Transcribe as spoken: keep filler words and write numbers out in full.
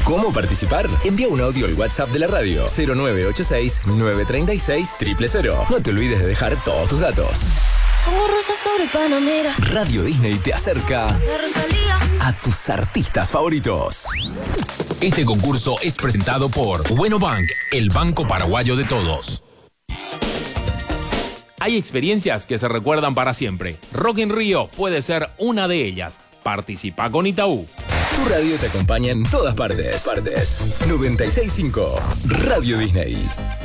¿Cómo participar? Envía un audio al WhatsApp de la radio cero nueve ocho seis, nueve tres seis, cero cero cero. No te olvides de dejar todos tus datos. Como rosas sobre Panamera. Radio Disney te acerca La Rosalía. a tus artistas favoritos. Este concurso es presentado por Bueno Bank, el banco paraguayo de todos. Hay experiencias que se recuerdan para siempre. Rock in Rio puede ser una de ellas. Participa con Itaú. Tu radio te acompaña en todas partes. Partes. noventa y seis punto cinco Radio Disney.